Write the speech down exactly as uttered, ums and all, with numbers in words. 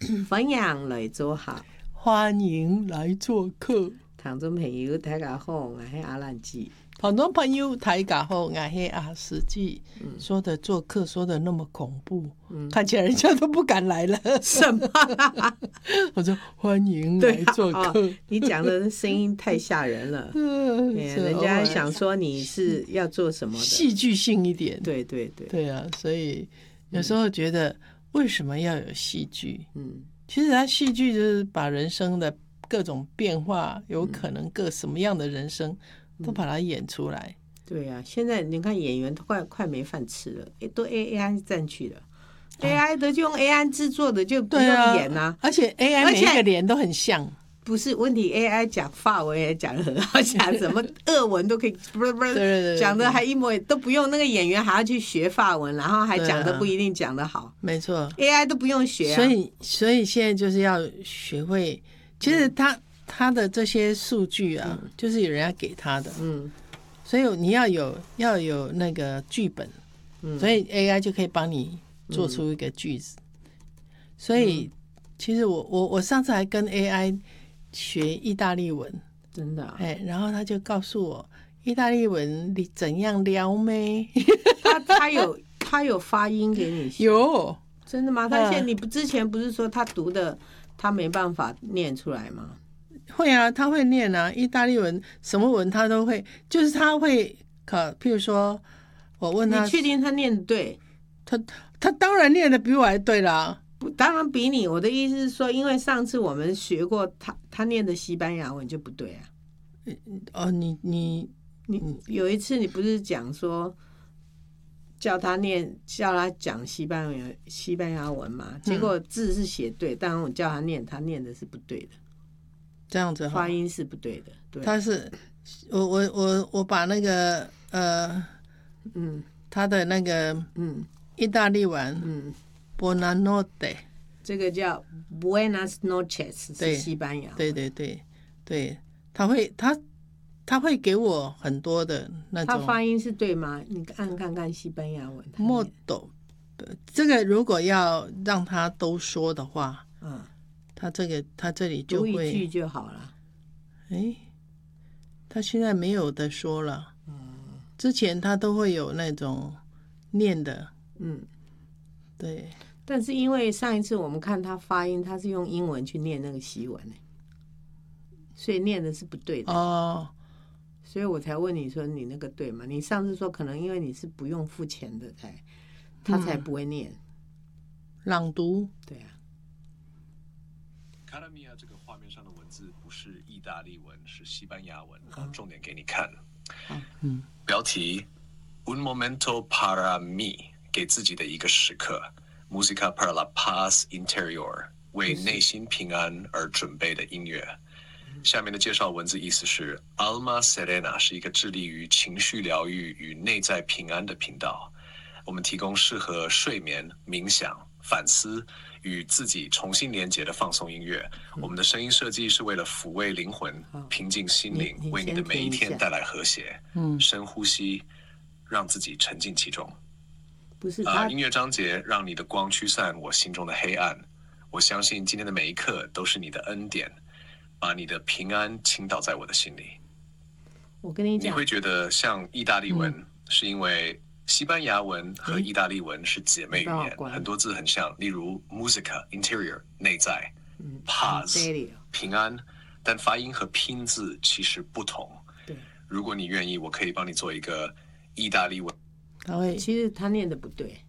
欢迎来做客， 欢迎来做客。 听众朋友大家好，我是阿兰基。 听众朋友大家好，我是阿司基。嗯、说的做客说的那么恐怖，嗯、看起来人家都不敢来了。 什么？ 我说欢迎来做客。 哦、你讲的声音太吓人了。嗯、人家想说你是要做什么的， 戏剧性一点。 对对对， 对啊，所以有时候觉得为什么要有戏剧？嗯，其实它戏剧就是把人生的各种变化，有可能各什么样的人生。都把它演出来。 对啊，现在你看演员都快快没饭吃了，都 A I 占据了。啊、A I 的就用 A I 制作的就不用演啊， 啊而且 A I 每一个脸都很像。 不是问题 ，A I 讲法文也讲得很好，讲什么俄文都可以，不是不是，讲的还一模都不用那个演员还要去学法文，然后还讲的不一定讲得好。 没错 ，A I 都不用学、啊。 所以所以现在就是要学会，其实他。嗯他的这些数据啊、嗯，就是有人要给他的，嗯，所以你要有要有那个剧本，嗯，所以 A I 就可以帮你做出一个句子。嗯、所以其实我我我上次还跟 A I 学意大利文， 真的、啊， 哎，然后他就告诉我意大利文你怎样撩妹， 他他有他有发音给你学， 有真的吗？他现在你不之前不是说他读的他没办法念出来吗？ 会啊，他会念啊，意大利文什么文他都会，就是他会考，譬如说我问他， 你确定他念的对？ 他他当然念的比我还对啦， 当然比你。我的意思是说，因为上次我们学过他他念的西班牙文就不对啊。 哦，你你你有一次你不是讲说叫他念叫他讲西班牙西班牙文嘛？结果字是写对，但我叫他念，他念的是不对的。 这样子发音是不对的，对， 他是我我我我把那个呃嗯他的那个嗯意大利文嗯 Buonanotte 这个叫 Buenas noches 是西班牙， 对对对对，他会他他会给我很多的那种， 他发音是对吗？你按看看西班牙文 Modo 这个如果要让他都说的话，嗯。他这个，他这里就会读一句就好了。 哎，他现在没有的说了。嗯，之前他都会有那种念的。嗯，对。 但是因为上一次我们看他发音，他是用英文去念那个西文，所以念的是不对的。哦。所以我才问你说你那个对吗？你上次说可能因为你是不用付钱的才，他才不会念。嗯、 朗读。 对啊。 卡拉米亚这个画面上的文字不是意大利文，是西班牙文。啊，重点给你看。嗯，标题 Un momento para mí， 给自己的一个时刻 ，Musica para la paz interior， 为内心平安而准备的音乐。下面的介绍文字意思是 Alma Serena 是一个致力于情绪疗愈与内在平安的频道。我们提供适合睡眠、冥想、反思与自己重新连结的放松音乐。我们的声音设计是为了抚慰灵魂、平静心灵，为你的每一天带来和谐。嗯，深呼吸，让自己沉浸其中。 不是啊、呃，音乐章节让你的光驱散我心中的黑暗。我相信今天的每一刻都是你的恩典，把你的平安倾倒在我的心里。 我跟你讲， 你会觉得像意大利文，嗯、是因为西班牙文和意大利文是姐妹语言，嗯、很多字很像，例如 musica interior 内在，嗯、paz 平安，但发音和拼字其实不同。 对， 如果你愿意，我可以帮你做一个意大利文。 他会，其实他念的不对。